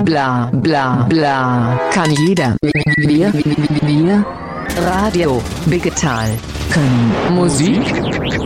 bla bla bla. Kann jeder. Wir Radio Digital können Musik